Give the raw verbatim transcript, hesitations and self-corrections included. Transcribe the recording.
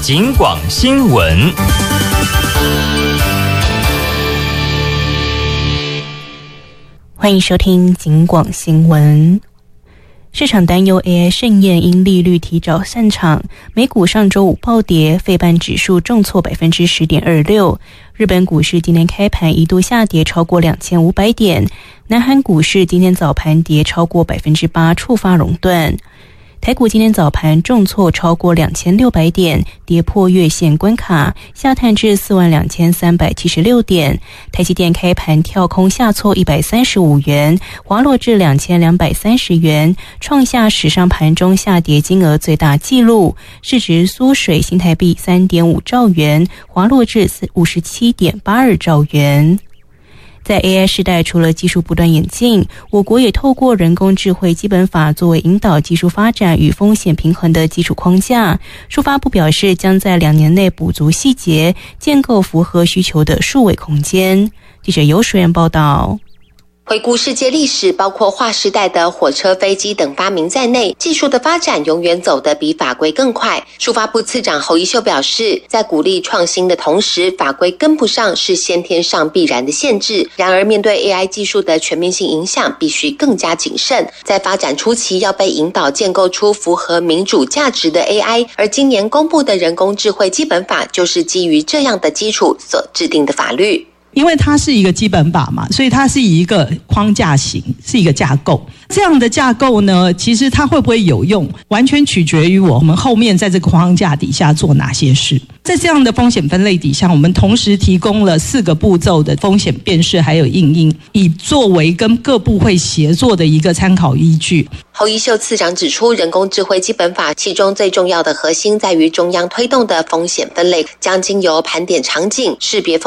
警广新闻。 欢迎收听警广新闻。市场担忧 A I 盛宴因利率提早散场，美股上周五暴跌，费半指数重挫 百分之十点二六。日本股市今天开盘一度下跌超过两千五百点，南韩股市今天早盘跌超过 百分之八， 触发熔断。台股今天早盘重挫超过两千六百点，跌破月线关卡，下探至四万两千三百七十六点。台积电开盘跳空下挫一百三十五元，滑落至两千两百三十元，创下史上盘中下跌金额最大纪录，市值缩水新台币 三点五兆元，滑落至 五十七点八二兆元。在 A I 时代，除了技术不断演进，我国也透过人工智慧基本法作为引导技术发展与风险平衡的基础框架。数发部表示，将在两年内补足细节，建构符合需求的数位空间。记者游水源报道。 回顾世界历史，包括划时代的火车、飞机等发明在内，技术的发展永远走得比法规更快。数发部次长侯一秀表示，在鼓励创新的同时，法规跟不上是先天上必然的限制。然而，面对 A I 技术的全面性影响，必须更加谨慎。在发展初期，要被引导建构出符合民主价值的 A I， 而今年公布的人工智慧基本法就是基于这样的基础所制定的法律。 因为它是一个基本法嘛，所以它是以一个框架型，是一个架构。这样的架构呢，其实它会不会有用，完全取决于我们后面在这个框架底下做哪些事。在这样的风险分类底下，我们同时提供了四个步骤的风险辨识还有应应，以作为跟各部会协作的一个参考依据。 侯一秀次长指出，人工智慧基本法其中最重要的核心在于中央推动的风险分类，将经由盘点场景、识别风